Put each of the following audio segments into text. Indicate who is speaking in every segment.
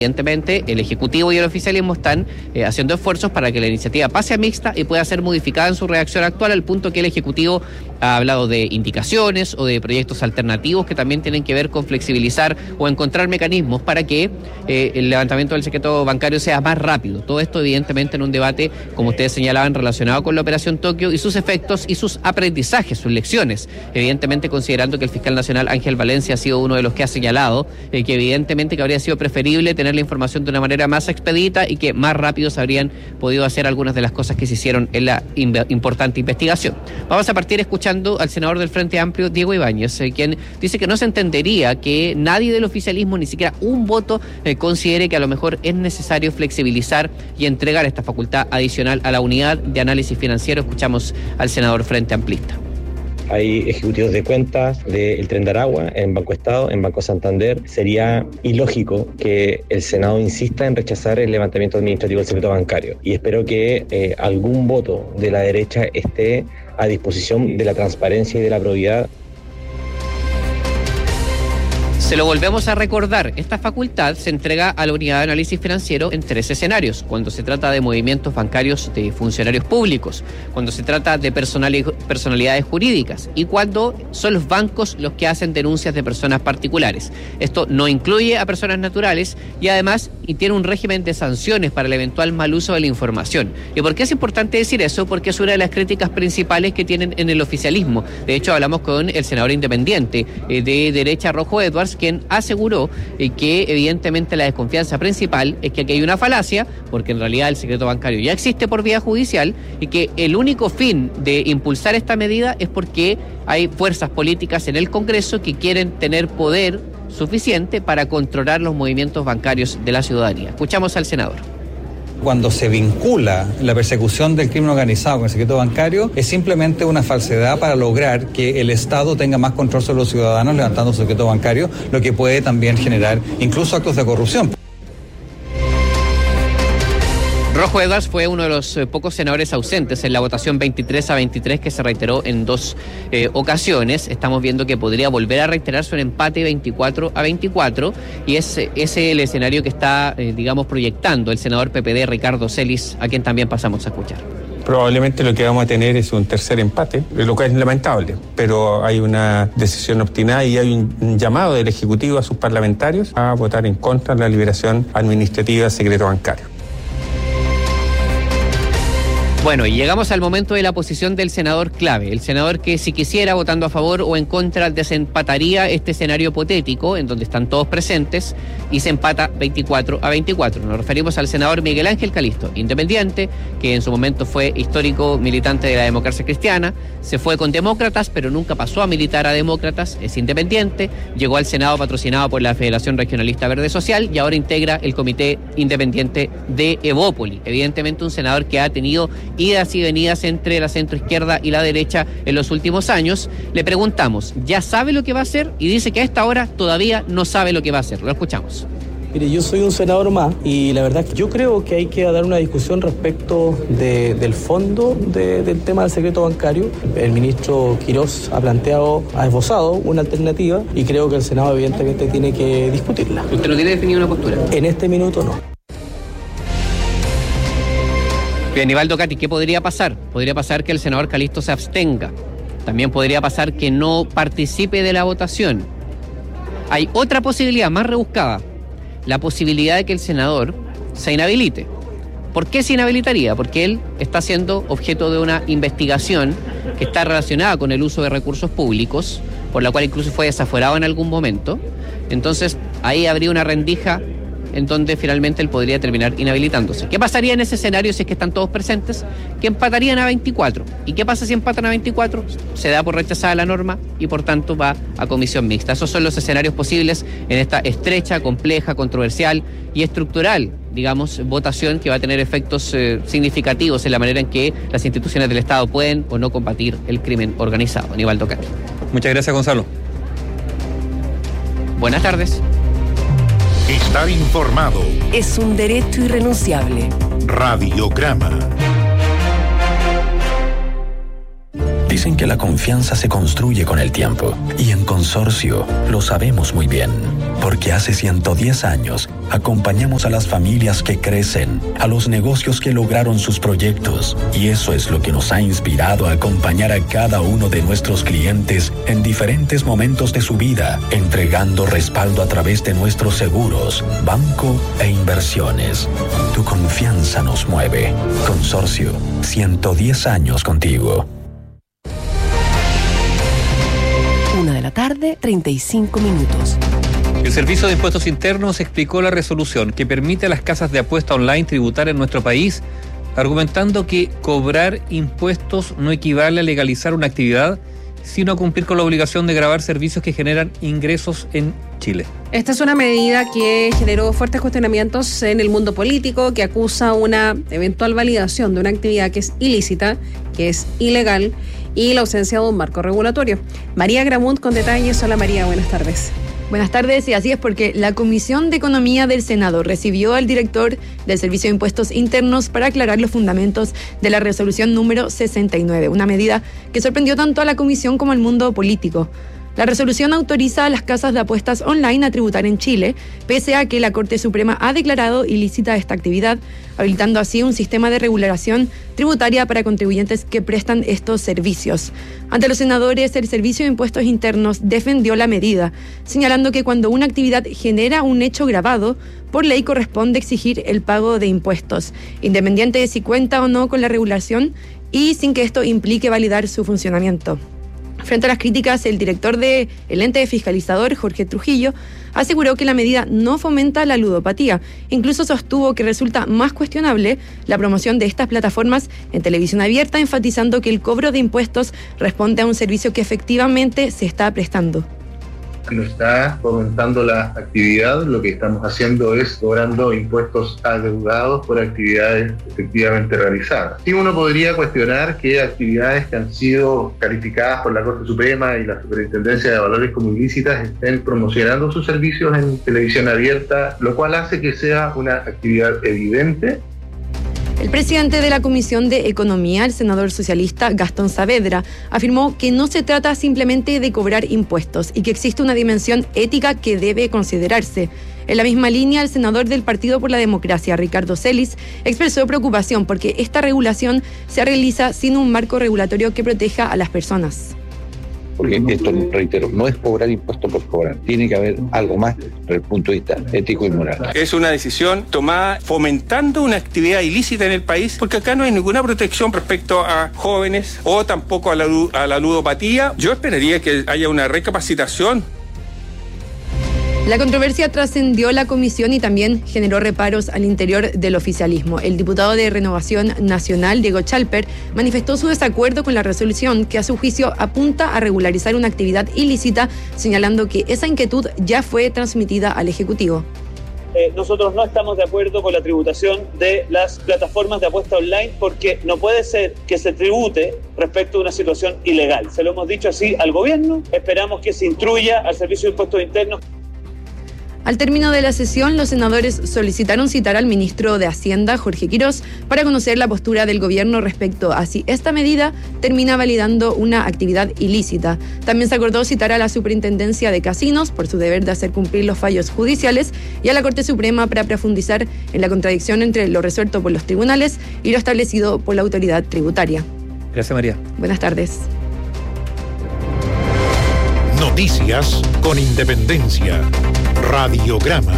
Speaker 1: Evidentemente, el Ejecutivo y el oficialismo están haciendo esfuerzos para que la iniciativa pase a mixta y pueda ser modificada en su redacción actual, al punto que el Ejecutivo ha hablado de indicaciones o de proyectos alternativos que también tienen que ver con flexibilizar o encontrar mecanismos para que el levantamiento del secreto bancario sea más rápido. Todo esto, evidentemente, en un debate, como ustedes señalaban, relacionado con la Operación Tokio y sus efectos y sus aprendizajes, sus lecciones. Evidentemente, considerando que el fiscal nacional Ángel Valencia ha sido uno de los que ha señalado que evidentemente que habría sido preferible tener la información de una manera más expedita y que más rápido se habrían podido hacer algunas de las cosas que se hicieron en la importante investigación. Vamos a partir escuchando al senador del Frente Amplio, Diego Ibáñez, quien dice que no se entendería que nadie del oficialismo, ni siquiera un voto, considere que a lo mejor es necesario flexibilizar y entregar esta facultad adicional a la unidad de análisis financiero. Escuchamos al senador Frente Amplista.
Speaker 2: Hay ejecutivos de cuentas del Tren de Aragua, en Banco Estado, en Banco Santander. Sería ilógico que el Senado insista en rechazar el levantamiento administrativo del secreto bancario. Y espero que algún voto de la derecha esté a disposición de la transparencia y de la probidad.
Speaker 1: Se lo volvemos a recordar, esta facultad se entrega a la unidad de análisis financiero en 3 escenarios: cuando se trata de movimientos bancarios de funcionarios públicos, cuando se trata de personalidades jurídicas y cuando son los bancos los que hacen denuncias de personas particulares. Esto no incluye a personas naturales y además tiene un régimen de sanciones para el eventual mal uso de la información. ¿Y por qué es importante decir eso? Porque es una de las críticas principales que tienen en el oficialismo. De hecho, hablamos con el senador independiente de derecha, Rojo Edwards, quien aseguró que evidentemente la desconfianza principal es que aquí hay una falacia, porque en realidad el secreto bancario ya existe por vía judicial y que el único fin de impulsar esta medida es porque hay fuerzas políticas en el Congreso que quieren tener poder suficiente para controlar los movimientos bancarios de la ciudadanía. Escuchamos al senador.
Speaker 3: Cuando se vincula la persecución del crimen organizado con el secreto bancario, es simplemente una falsedad para lograr que el Estado tenga más control sobre los ciudadanos levantando su secreto bancario, lo que puede también generar incluso actos de corrupción.
Speaker 1: Rojo Edwards fue uno de los pocos senadores ausentes en la votación 23-23 que se reiteró en 2 ocasiones. Estamos viendo que podría volver a reiterarse un empate 24-24 y ese es el escenario que está, proyectando el senador PPD Ricardo Celis, a quien también pasamos a escuchar.
Speaker 4: Probablemente lo que vamos a tener es un tercer empate, lo cual es lamentable, pero hay una decisión obstinada y hay un llamado del Ejecutivo a sus parlamentarios a votar en contra de la liberación administrativa del secreto bancario.
Speaker 1: Bueno, y llegamos al momento de la posición del senador clave, el senador que si quisiera, votando a favor o en contra, desempataría este escenario hipotético en donde están todos presentes y se empata 24-24. Nos referimos al senador Miguel Ángel Calisto, independiente, que en su momento fue histórico militante de la democracia cristiana, se fue con demócratas, pero nunca pasó a militar a demócratas, es independiente, llegó al Senado patrocinado por la Federación Regionalista Verde Social y ahora integra el Comité Independiente de Evópoli. Evidentemente un senador que ha tenido idas y venidas entre la centroizquierda y la derecha en los últimos años. Le preguntamos, ¿ya sabe lo que va a hacer? Y dice que a esta hora todavía no sabe lo que va a hacer. Lo escuchamos.
Speaker 5: Mire, yo soy un senador más y la verdad es que yo creo que hay que dar una discusión respecto del fondo del tema del secreto bancario. El ministro Quirós ha esbozado una alternativa y creo que el Senado evidentemente tiene que discutirla.
Speaker 1: ¿Usted no tiene definida una postura?
Speaker 5: En este minuto no.
Speaker 1: Bien, Nivaldo Cati, ¿qué podría pasar? Podría pasar que el senador Calisto se abstenga. También podría pasar que no participe de la votación. Hay otra posibilidad más rebuscada, la posibilidad de que el senador se inhabilite. ¿Por qué se inhabilitaría? Porque él está siendo objeto de una investigación que está relacionada con el uso de recursos públicos, por la cual incluso fue desaforado en algún momento. Entonces, ahí habría una rendija en donde finalmente él podría terminar inhabilitándose. ¿Qué pasaría en ese escenario si es que están todos presentes? Que empatarían a 24. ¿Y qué pasa si empatan a 24? Se da por rechazada la norma y por tanto va a comisión mixta. Esos son los escenarios posibles en esta estrecha, compleja, controversial y estructural, votación que va a tener efectos significativos en la manera en que las instituciones del Estado pueden o no combatir el crimen organizado. Nivaldo Cati.
Speaker 3: Muchas gracias, Gonzalo.
Speaker 1: Buenas tardes.
Speaker 6: Estar informado
Speaker 7: es un derecho irrenunciable.
Speaker 6: Radiograma.
Speaker 7: Dicen que la confianza se construye con el tiempo, y en Consorcio lo sabemos muy bien, porque hace 110 años acompañamos a las familias que crecen, a los negocios que lograron sus proyectos, y eso es lo que nos ha inspirado a acompañar a cada uno de nuestros clientes en diferentes momentos de su vida, entregando respaldo a través de nuestros seguros, banco e inversiones. Tu confianza nos mueve. Consorcio, 110 años contigo.
Speaker 8: 1:35 p.m.
Speaker 9: El Servicio de Impuestos Internos explicó la resolución que permite a las casas de apuesta online tributar en nuestro país, argumentando que cobrar impuestos no equivale a legalizar una actividad, sino a cumplir con la obligación de gravar servicios que generan ingresos en Chile.
Speaker 10: Esta es una medida que generó fuertes cuestionamientos en el mundo político, que acusa una eventual validación de una actividad que es ilícita, que es ilegal, y la ausencia de un marco regulatorio. María Gramunt con detalles. Hola María, buenas tardes.
Speaker 11: Buenas tardes, y así es, porque la Comisión de Economía del Senado recibió al director del Servicio de Impuestos Internos para aclarar los fundamentos de la resolución número 69, una medida que sorprendió tanto a la comisión como al mundo político. La resolución autoriza a las casas de apuestas online a tributar en Chile, pese a que la Corte Suprema ha declarado ilícita esta actividad, habilitando así un sistema de regulación tributaria para contribuyentes que prestan estos servicios. Ante los senadores, el Servicio de Impuestos Internos defendió la medida, señalando que cuando una actividad genera un hecho grabado, por ley corresponde exigir el pago de impuestos, independiente de si cuenta o no con la regulación y sin que esto implique validar su funcionamiento. Frente a las críticas, el director del ente fiscalizador, Jorge Trujillo, aseguró que la medida no fomenta la ludopatía. Incluso sostuvo que resulta más cuestionable la promoción de estas plataformas en televisión abierta, enfatizando que el cobro de impuestos responde a un servicio que efectivamente se está prestando.
Speaker 12: No está fomentando la actividad, lo que estamos haciendo es cobrando impuestos adeudados por actividades efectivamente realizadas. Sí, uno podría cuestionar que actividades que han sido calificadas por la Corte Suprema y la Superintendencia de Valores como ilícitas estén promocionando sus servicios en televisión abierta, lo cual hace que sea una actividad evidente.
Speaker 11: El presidente de la Comisión de Economía, el senador socialista Gastón Saavedra, afirmó que no se trata simplemente de cobrar impuestos y que existe una dimensión ética que debe considerarse. En la misma línea, el senador del Partido por la Democracia, Ricardo Celis, expresó preocupación porque esta regulación se realiza sin un marco regulatorio que proteja a las personas.
Speaker 13: Porque esto, reitero, no es cobrar impuestos por cobrar. Tiene que haber algo más desde el punto de vista ético y moral.
Speaker 4: Es una decisión tomada fomentando una actividad ilícita en el país, porque acá no hay ninguna protección respecto a jóvenes o tampoco a la ludopatía. Yo esperaría que haya una recapacitación.
Speaker 11: La controversia trascendió la comisión y también generó reparos al interior del oficialismo. El diputado de Renovación Nacional, Diego Chalper, manifestó su desacuerdo con la resolución que a su juicio apunta a regularizar una actividad ilícita, señalando que esa inquietud ya fue transmitida al Ejecutivo.
Speaker 14: Nosotros no estamos de acuerdo con la tributación de las plataformas de apuesta online, porque no puede ser que se tribute respecto a una situación ilegal. Se lo hemos dicho así al gobierno, esperamos que se instruya al Servicio de Impuestos Internos.
Speaker 11: Al término de la sesión, los senadores solicitaron citar al ministro de Hacienda, Jorge Quirós, para conocer la postura del gobierno respecto a si esta medida termina validando una actividad ilícita. También se acordó citar a la Superintendencia de Casinos por su deber de hacer cumplir los fallos judiciales y a la Corte Suprema para profundizar en la contradicción entre lo resuelto por los tribunales y lo establecido por la autoridad tributaria.
Speaker 9: Gracias, María.
Speaker 11: Buenas tardes.
Speaker 6: Noticias con independencia. Radiograma.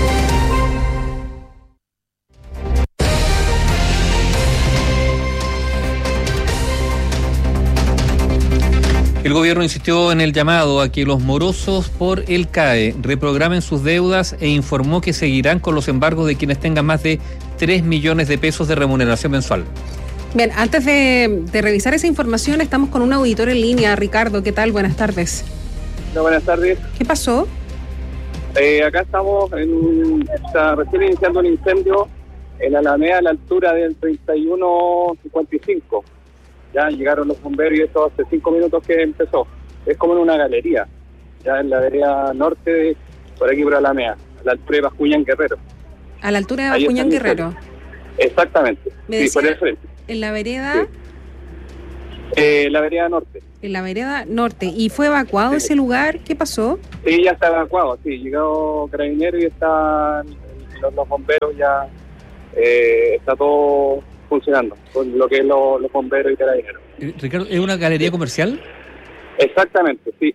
Speaker 9: El gobierno insistió en el llamado a que los morosos por el CAE reprogramen sus deudas e informó que seguirán con los embargos de quienes tengan más de 3 millones de pesos de remuneración mensual.
Speaker 10: Bien, antes de revisar esa información, estamos con un auditor en línea. Ricardo, ¿qué tal? Buenas tardes.
Speaker 15: Hola, buenas tardes.
Speaker 10: ¿Qué pasó?
Speaker 15: Acá estamos está recién iniciando un incendio en Alameda a la altura del 3155. Ya llegaron los bomberos y esto hace 5 minutos que empezó. Es como en una galería, ya en la vereda norte, por aquí por Alameda, a la altura de Bascuñán Guerrero.
Speaker 10: ¿A la altura de Bascuñán Guerrero?
Speaker 15: Exactamente.
Speaker 10: Me decía,
Speaker 15: por el frente.
Speaker 10: ¿En la vereda?
Speaker 15: Sí. La vereda norte.
Speaker 10: En la vereda norte. ¿Y fue evacuado ese lugar? ¿Qué pasó?
Speaker 15: Sí, ya está evacuado, sí. Llegó Carabineros y están los bomberos ya. Está todo funcionando, con lo que es los bomberos y Carabineros.
Speaker 9: Ricardo, ¿es una galería comercial?
Speaker 15: Exactamente, sí.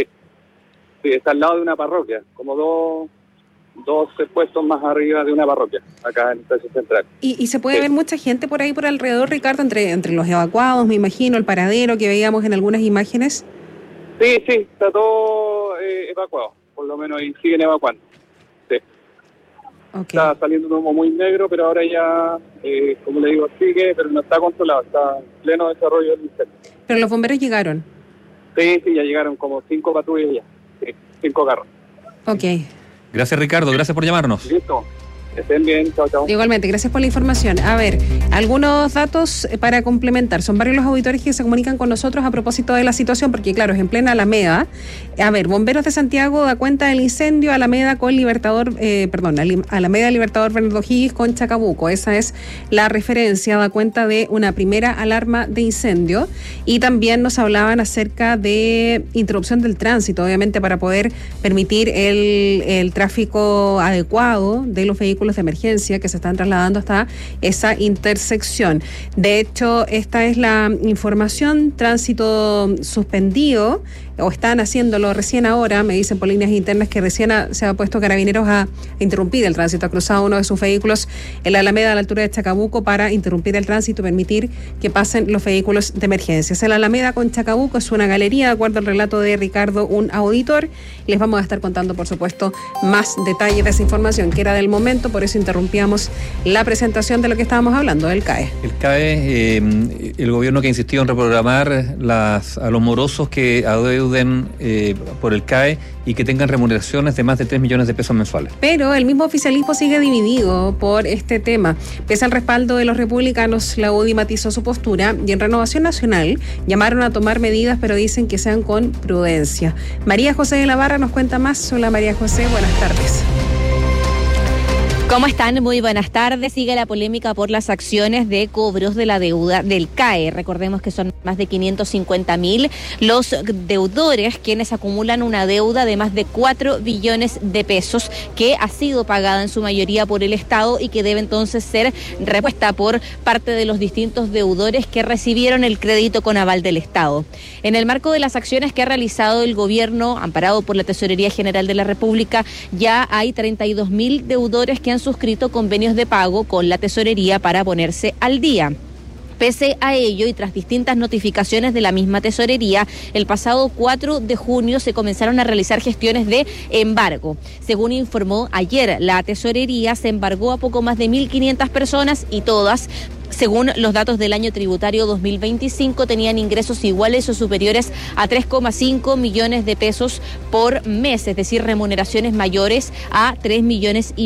Speaker 15: Está al lado de una parroquia, como dos puestos más arriba de una parroquia, acá en el Estación Central.
Speaker 10: ¿Y se puede ver mucha gente por ahí por alrededor, Ricardo, entre los evacuados, me imagino, el paradero que veíamos en algunas imágenes?
Speaker 15: Sí, está todo evacuado, por lo menos, y siguen evacuando. Sí. Okay. Está saliendo un humo muy negro, pero ahora ya, como le digo, sigue, pero no está controlado, está en pleno desarrollo del incendio.
Speaker 10: ¿Pero los bomberos llegaron?
Speaker 15: Sí, ya llegaron como 5 patrullas ya, 5 carros.
Speaker 10: Ok.
Speaker 9: Gracias, Ricardo, gracias por llamarnos.
Speaker 15: Listo. Estén bien, chao.
Speaker 10: Igualmente, gracias por la información. A ver, algunos datos para complementar. Son varios los auditores que se comunican con nosotros a propósito de la situación, porque claro, es en plena Alameda. A ver, Bomberos de Santiago da cuenta del incendio Alameda con Alameda Libertador Bernardo Higgins con Chacabuco. Esa es la referencia, da cuenta de una primera alarma de incendio. Y también nos hablaban acerca de interrupción del tránsito, obviamente para poder permitir el tráfico adecuado de los vehículos de emergencia que se están trasladando hasta esa intersección. De hecho, esta es la información: tránsito suspendido, o están haciéndolo recién ahora, me dicen por líneas internas que recién se ha puesto Carabineros a interrumpir el tránsito, ha cruzado uno de sus vehículos en la Alameda a la altura de Chacabuco para interrumpir el tránsito y permitir que pasen los vehículos de emergencia. La Alameda con Chacabuco es una galería, de acuerdo al relato de Ricardo, un auditor. Les vamos a estar contando, por supuesto, más detalles de esa información que era del momento, por eso interrumpíamos la presentación de lo que estábamos hablando, del CAE.
Speaker 9: El CAE, el gobierno que ha insistido en reprogramar a los morosos que adeuden por el CAE y que tengan remuneraciones de más de 3 millones de pesos mensuales.
Speaker 10: Pero el mismo oficialismo sigue dividido por este tema. Pese al respaldo de los republicanos, la UDI matizó su postura y en Renovación Nacional llamaron a tomar medidas, pero dicen que sean con prudencia. María José de la Barra nos cuenta más. Hola María José, buenas tardes.
Speaker 8: ¿Cómo están? Muy buenas tardes. Sigue la polémica por las acciones de cobros de la deuda del CAE. Recordemos que son más de 550.000 los deudores quienes acumulan una deuda de más de 4 billones de pesos que ha sido pagada en su mayoría por el Estado y que debe entonces ser repuesta por parte de los distintos deudores que recibieron el crédito con aval del Estado. En el marco de las acciones que ha realizado el gobierno, amparado por la Tesorería General de la República, ya hay 32.000 deudores que han suscrito convenios de pago con la Tesorería para ponerse al día. Pese a ello y tras distintas notificaciones de la misma Tesorería, el pasado 4 de junio se comenzaron a realizar gestiones de embargo. Según informó ayer la Tesorería, se embargó a poco más de 1.500 personas y todas, según los datos del año tributario 2025, tenían ingresos iguales o superiores a 3,5 millones de pesos por mes, es decir, remuneraciones mayores a 3,5 millones.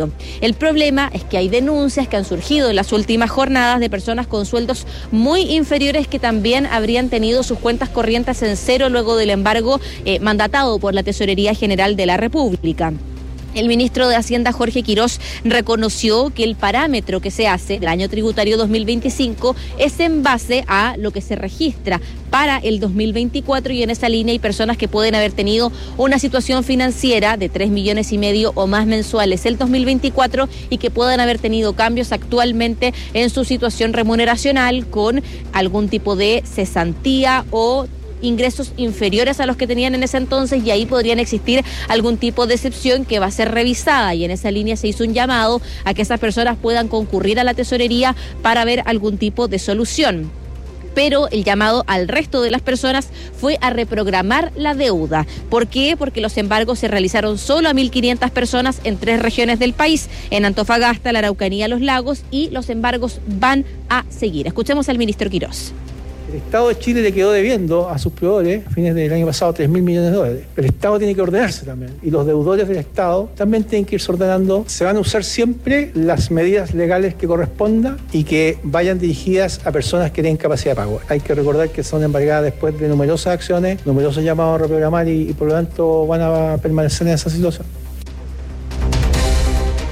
Speaker 8: El problema es que hay denuncias que han surgido en las últimas jornadas de personas con sueldos muy inferiores que también habrían tenido sus cuentas corrientes en cero luego del embargo mandatado por la Tesorería General de la República. El ministro de Hacienda, Jorge Quirós, reconoció que el parámetro que se hace del año tributario 2025 es en base a lo que se registra para el 2024 y en esa línea hay personas que pueden haber tenido una situación financiera de 3,5 millones o más mensuales el 2024 y que puedan haber tenido cambios actualmente en su situación remuneracional con algún tipo de cesantía o ingresos inferiores a los que tenían en ese entonces y ahí podrían existir algún tipo de excepción que va a ser revisada y en esa línea se hizo un llamado a que esas personas puedan concurrir a la Tesorería para ver algún tipo de solución. Pero el llamado al resto de las personas fue a reprogramar la deuda. ¿Por qué? Porque los embargos se realizaron solo a 1.500 personas en 3 regiones del país, en Antofagasta, la Araucanía, Los Lagos, y los embargos van a seguir. Escuchemos al ministro Quirós.
Speaker 16: El Estado de Chile le quedó debiendo a sus proveedores, a fines del año pasado, 3,000 millones de dólares. El Estado tiene que ordenarse también. Y los deudores del Estado también tienen que irse ordenando. Se van a usar siempre las medidas legales que correspondan y que vayan dirigidas a personas que tienen capacidad de pago. Hay que recordar que son embargadas después de numerosas acciones, numerosos llamados a reprogramar y por lo tanto van a permanecer en esa situación.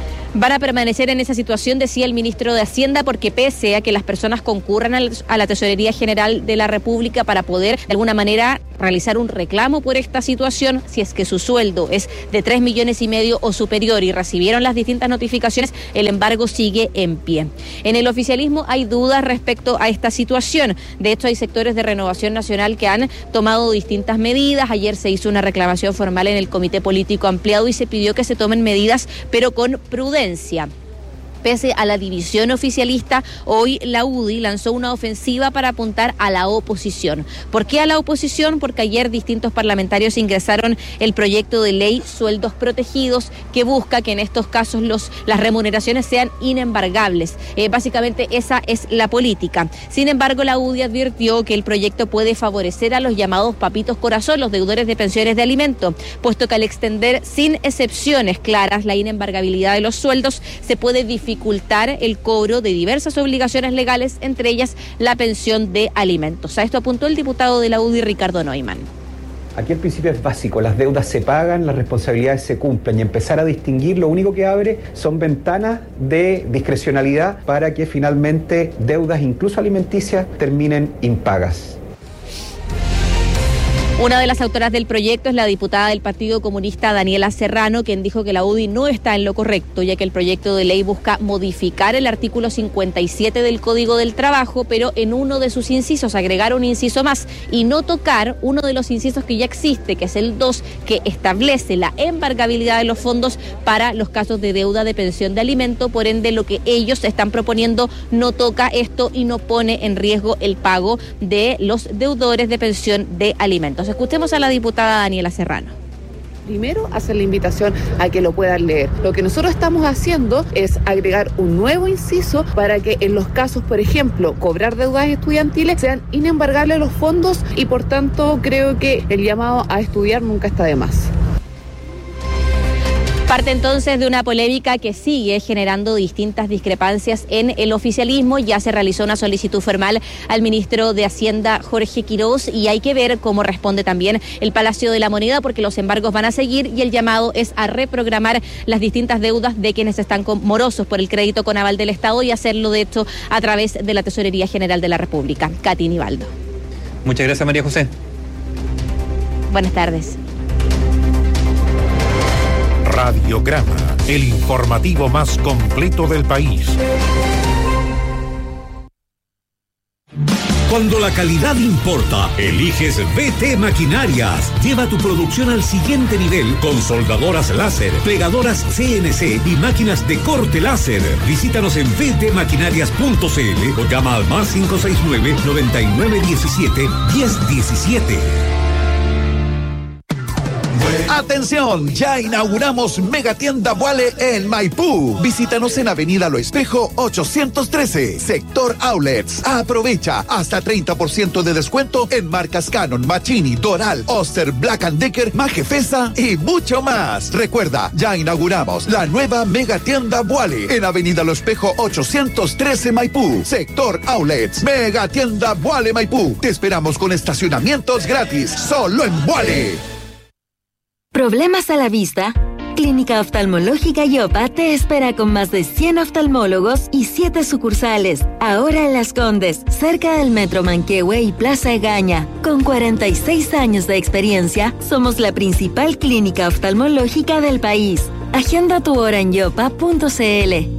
Speaker 8: van a permanecer en esa situación, decía el ministro de Hacienda, porque pese a que las personas concurran a la Tesorería General de la República para poder de alguna manera realizar un reclamo por esta situación, si es que su sueldo es de 3,5 millones o superior y recibieron las distintas notificaciones, el embargo sigue en pie. En el oficialismo hay dudas respecto a esta situación. De hecho, hay sectores de Renovación Nacional que han tomado distintas medidas. Ayer se hizo una reclamación formal en el Comité Político Ampliado y se pidió que se tomen medidas, pero con prudencia. Pese a la división oficialista, hoy la UDI lanzó una ofensiva para apuntar a la oposición. ¿Por qué a la oposición? Porque ayer distintos parlamentarios ingresaron el proyecto de ley Sueldos Protegidos, que busca que en estos casos las remuneraciones sean inembargables. Básicamente esa es la política. Sin embargo, la UDI advirtió que el proyecto puede favorecer a los llamados papitos corazón, los deudores de pensiones de alimento, puesto que al extender sin excepciones claras la inembargabilidad de los sueldos, se puede dificultar el cobro de diversas obligaciones legales, entre ellas la pensión de alimentos. A esto apuntó el diputado de la UDI, Ricardo Neumann.
Speaker 17: Aquí el principio es básico, las deudas se pagan, las responsabilidades se cumplen, y empezar a distinguir lo único que abre son ventanas de discrecionalidad para que finalmente deudas, incluso alimenticias, terminen impagas.
Speaker 8: Una de las autoras del proyecto es la diputada del Partido Comunista, Daniela Serrano, quien dijo que la UDI no está en lo correcto, ya que el proyecto de ley busca modificar el artículo 57 del Código del Trabajo, pero en uno de sus incisos agregar un inciso más y no tocar uno de los incisos que ya existe, que es el 2, que establece la embargabilidad de los fondos para los casos de deuda de pensión de alimento. Por ende, lo que ellos están proponiendo no toca esto y no pone en riesgo el pago de los deudores de pensión de alimentos. Escuchemos a la diputada Daniela Serrano.
Speaker 18: Primero, hacer la invitación a que lo puedan leer. Lo que nosotros estamos haciendo es agregar un nuevo inciso para que en los casos, por ejemplo, cobrar deudas estudiantiles, sean inembargables los fondos, y por tanto creo que el llamado a estudiar nunca está de más.
Speaker 8: Parte entonces de una polémica que sigue generando distintas discrepancias en el oficialismo. Ya se realizó una solicitud formal al ministro de Hacienda, Jorge Quirós, y hay que ver cómo responde también el Palacio de la Moneda, porque los embargos van a seguir y el llamado es a reprogramar las distintas deudas de quienes están morosos por el crédito con aval del Estado, y hacerlo de hecho a través de la Tesorería General de la República. Katy Nivaldo.
Speaker 9: Muchas gracias, María José.
Speaker 8: Buenas tardes.
Speaker 6: Radiograma, el informativo más completo del país.
Speaker 19: Cuando la calidad importa, eliges BT Maquinarias. Lleva tu producción al siguiente nivel con soldadoras láser, plegadoras CNC y máquinas de corte láser. Visítanos en btmaquinarias.cl o llama al más 569-9917-1017.
Speaker 20: ¡Atención! Ya inauguramos Megatienda Vuale en Maipú. Visítanos en Avenida Lo Espejo 813, Sector Outlets. Aprovecha hasta 30% de descuento en marcas Canon, Machini, Doral, Oster, Black & Decker, Majefesa y mucho más. Recuerda, ya inauguramos la nueva Megatienda Vuale en Avenida Lo Espejo 813, Maipú, Sector Outlets. Megatienda Vuale Maipú. Te esperamos con estacionamientos gratis, solo en Vuale.
Speaker 21: ¿Problemas a la vista? Clínica Oftalmológica Yopa te espera con más de 100 oftalmólogos y 7 sucursales. Ahora en Las Condes, cerca del Metro Manquehue y Plaza Egaña. Con 46 años de experiencia, somos la principal clínica oftalmológica del país. Agenda tu hora en yopa.cl.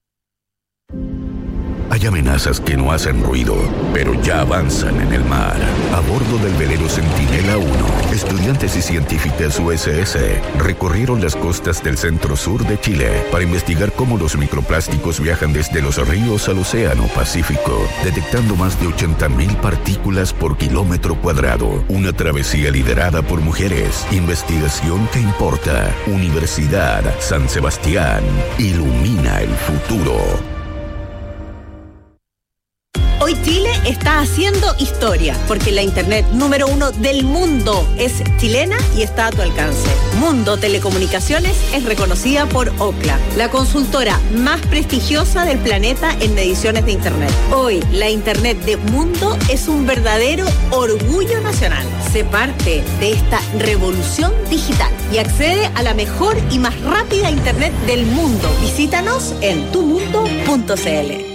Speaker 22: Hay amenazas que no hacen ruido, pero ya avanzan en el mar. A bordo del velero Centinela 1, estudiantes y científicas USS recorrieron las costas del centro-sur de Chile para investigar cómo los microplásticos viajan desde los ríos al Océano Pacífico, detectando más de 80.000 partículas por kilómetro cuadrado. Una travesía liderada por mujeres. Investigación que importa. Universidad San Sebastián. Ilumina el futuro.
Speaker 23: Hoy
Speaker 2: Chile está haciendo historia, porque la internet número 1 del mundo es chilena y está a tu alcance. Mundo Telecomunicaciones es reconocida por Ookla, la consultora más prestigiosa del planeta en mediciones de internet. Hoy, la internet de Mundo es un verdadero orgullo nacional. Sé parte de esta revolución digital y accede a la mejor y más rápida internet del mundo. Visítanos en tumundo.cl.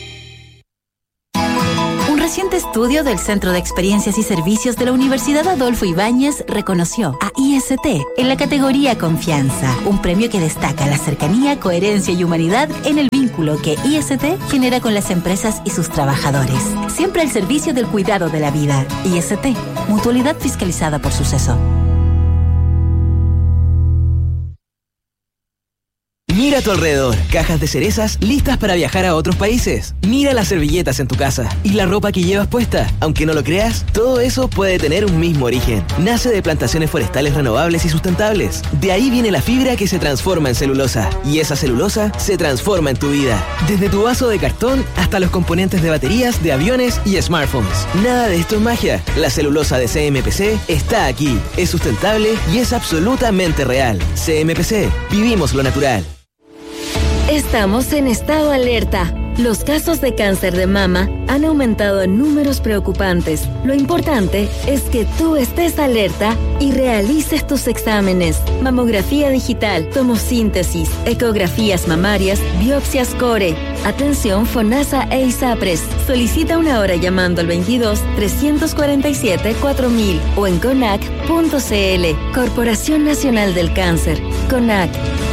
Speaker 21: Un reciente estudio del Centro de Experiencias y Servicios de la Universidad Adolfo Ibáñez reconoció a IST en la categoría Confianza, un premio que destaca la cercanía, coherencia y humanidad en el vínculo que IST genera con las empresas y sus trabajadores. Siempre al servicio del cuidado de la vida. IST, mutualidad fiscalizada por Suceso.
Speaker 5: Mira a tu alrededor, cajas de cerezas listas para viajar a otros países. Mira las servilletas en tu casa y la ropa que llevas puesta. Aunque no lo creas, todo eso puede tener un mismo origen. Nace de plantaciones forestales renovables y sustentables. De ahí viene la fibra que se transforma en celulosa. Y esa celulosa se transforma en tu vida. Desde tu vaso de cartón hasta los componentes de baterías, de aviones y smartphones. Nada de esto es magia. La celulosa de CMPC está aquí. Es sustentable y es absolutamente real. CMPC. Vivimos lo natural.
Speaker 21: Estamos en estado alerta. Los casos de cáncer de mama han aumentado en números preocupantes. Lo importante es que tú estés alerta y realices tus exámenes. Mamografía digital, tomosíntesis, ecografías mamarias, biopsias core. Atención FONASA e ISAPRES. Solicita una hora llamando al 22-347-4000 o en CONAC.cl. Corporación Nacional del Cáncer. CONAC.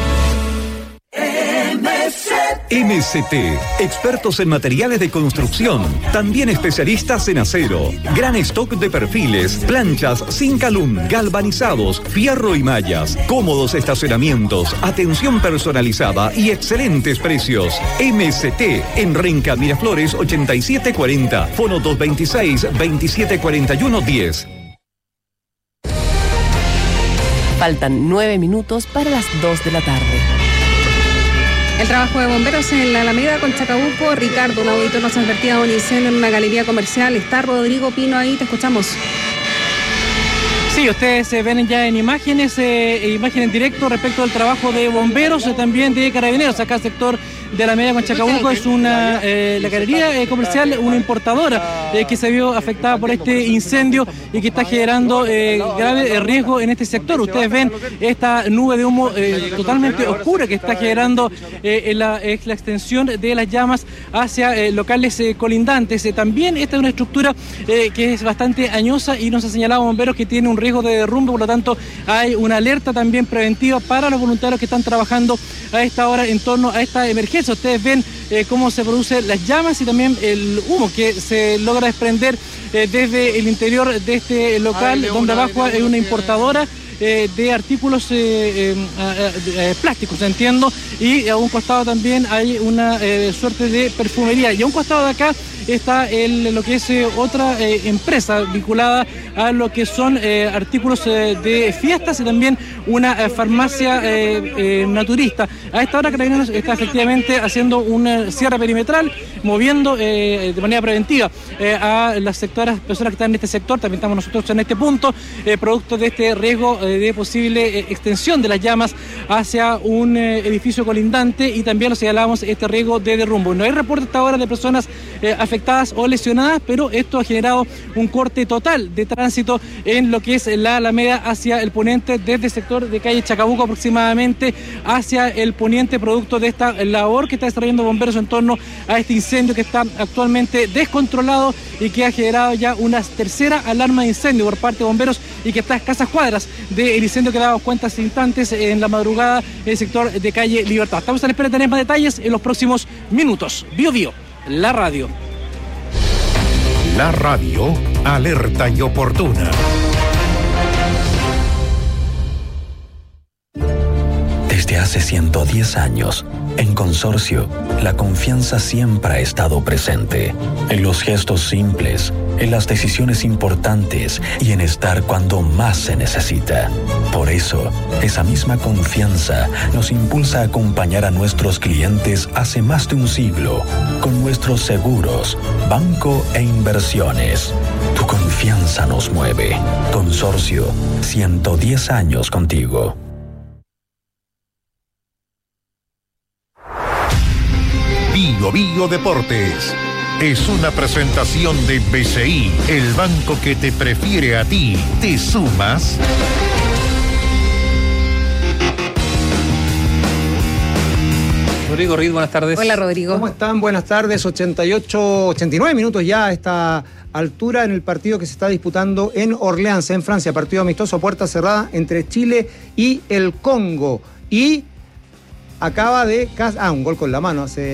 Speaker 23: MCT, expertos en materiales de construcción, también especialistas en acero, gran stock de perfiles, planchas, zinc alum, galvanizados, fierro y mallas, cómodos estacionamientos, atención personalizada y excelentes precios. MCT en Renca Miraflores 8740, fono 226-2741-10.
Speaker 24: Faltan 9 minutos para las 2 de la tarde.
Speaker 10: El trabajo de bomberos en la Alameda con Chacabuco. Ricardo, un auditor nos advertía de un incendio en una galería comercial. Está Rodrigo Pino ahí, te escuchamos.
Speaker 25: Sí, ustedes ven ya en imágenes en directo respecto al trabajo de bomberos, también de carabineros, acá sector de Alameda con Chacabuco. Es una la galería comercial, una importadora que se vio afectada por este incendio y que está generando grave riesgo en este sector. Ustedes ven esta nube de humo totalmente oscura que está generando la extensión de las llamas hacia locales colindantes. También esta es una estructura que es bastante añosa y nos ha señalado bomberos que tiene un riesgo de derrumbe, por lo tanto hay una alerta también preventiva para los voluntarios que están trabajando a esta hora en torno a esta emergencia. Ustedes ven cómo se producen las llamas y también el humo que se logra desprender desde el interior de este local, donde abajo hay una importadora de artículos plásticos, entiendo, y a un costado también hay una suerte de perfumería, y a un costado de acá está lo que es otra empresa vinculada a lo que son artículos de fiestas y también una farmacia naturista. A esta hora Carabineros está efectivamente haciendo un cierre perimetral, moviendo de manera preventiva a las personas que están en este sector. También estamos nosotros en este punto, producto de este riesgo de posible extensión de las llamas hacia un edificio colindante, y también lo señalamos, este riesgo de derrumbe. No hay reporte hasta ahora de personas afectadas o lesionadas, pero esto ha generado un corte total de tránsito en lo que es la Alameda hacia el poniente, desde el sector de calle Chacabuco aproximadamente hacia el poniente, producto de esta labor que está desarrollando bomberos en torno a este incendio que está actualmente descontrolado y que ha generado ya una tercera alarma de incendio por parte de bomberos, y que está a escasas cuadras del incendio que dábamos cuenta hace instantes en la madrugada en el sector de calle Libertad. Estamos a la espera de tener más detalles en los próximos minutos. Bio Bio, la radio.
Speaker 6: La radio, alerta y oportuna.
Speaker 7: Desde hace 110 años, En Consorcio, la confianza siempre ha estado presente. En los gestos simples, en las decisiones importantes y en estar cuando más se necesita. Por eso, esa misma confianza nos impulsa a acompañar a nuestros clientes hace más de un siglo con nuestros seguros, banco e inversiones. Tu confianza nos mueve. Consorcio, 110 años contigo.
Speaker 6: Bio Bio Deportes es una presentación de BCI, el banco que te prefiere a ti. ¿Te sumas?
Speaker 9: Rodrigo Reed, buenas tardes.
Speaker 10: Hola, Rodrigo.
Speaker 1: ¿Cómo están? Buenas tardes. 89 minutos ya a esta altura en el partido que se está disputando en Orleans, en Francia. Partido amistoso a puerta cerrada entre Chile y el Congo. Y acaba de... un gol con la mano hace